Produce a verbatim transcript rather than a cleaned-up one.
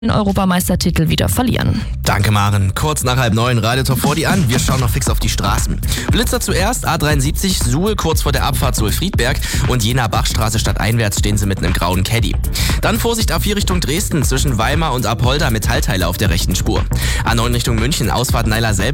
den Europameistertitel wieder verlieren. Danke, Maren. Kurz nach halb neun, Radio Top vierzig an. Wir schauen noch fix auf die Straßen. Blitzer zuerst, A dreiundsiebzig, Suhl kurz vor der Abfahrt Suhl-Friedberg und Jena Bachstraße stadteinwärts stehen sie mit einem grauen Caddy. Dann Vorsicht A vier Richtung Dresden, zwischen Weimar und Apolda Metallteile auf der rechten Spur. A neun Richtung München, Ausfahrt Neiler-Selb